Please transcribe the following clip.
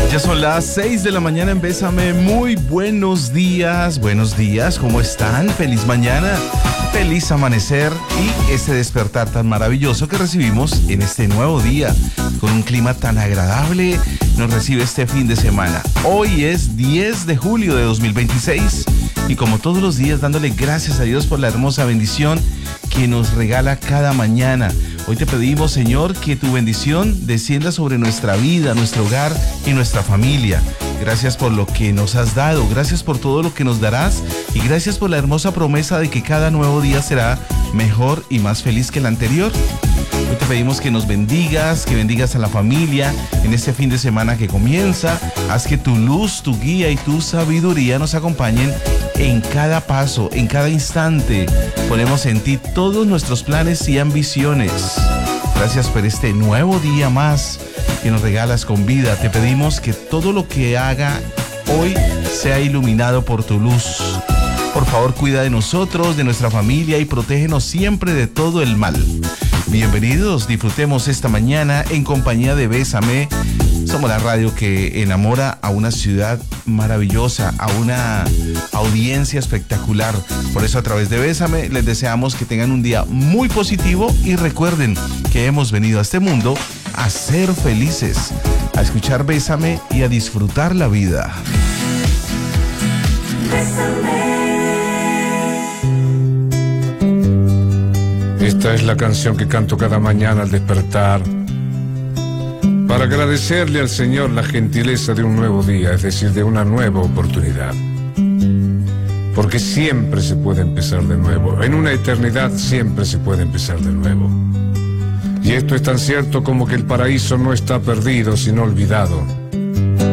Ya son las 6 de la mañana en Bésame. Muy buenos días, ¿cómo están? Feliz mañana, feliz amanecer y este despertar tan maravilloso que recibimos en este nuevo día, con un clima tan agradable, nos recibe este fin de semana. Hoy es 10 de julio de 2026 y como todos los días dándole gracias a Dios por la hermosa bendición que nos regala cada mañana. Hoy te pedimos, Señor, que tu bendición descienda sobre nuestra vida, nuestro hogar y nuestra familia. Gracias por lo que nos has dado, gracias por todo lo que nos darás y gracias por la hermosa promesa de que cada nuevo día será mejor y más feliz que el anterior. Hoy te pedimos que nos bendigas, que bendigas a la familia en este fin de semana que comienza. Haz que tu luz, tu guía y tu sabiduría nos acompañen en cada paso, en cada instante. Ponemos en ti todos nuestros planes y ambiciones. Gracias por este nuevo día más que nos regalas con vida. Te pedimos que todo lo que haga hoy sea iluminado por tu luz. Por favor, cuida de nosotros, de nuestra familia y protégenos siempre de todo el mal. Bienvenidos, disfrutemos esta mañana en compañía de Bésame. Somos la radio que enamora a una ciudad maravillosa, a una audiencia espectacular. Por eso a través de Bésame les deseamos que tengan un día muy positivo y recuerden que hemos venido a este mundo a ser felices, a escuchar Bésame y a disfrutar la vida. Esta es la canción que canto cada mañana al despertar, para agradecerle al Señor la gentileza de un nuevo día, es decir, de una nueva oportunidad. Porque siempre se puede empezar de nuevo, en una eternidad siempre se puede empezar de nuevo. Y esto es tan cierto como que el paraíso no está perdido, sino olvidado.